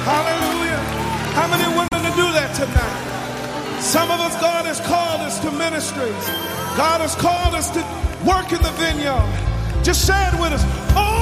Hallelujah. How many willing to do that tonight? Some of us, God has called us to ministries. God has called us to work in the vineyard. Just say it with us. Oh,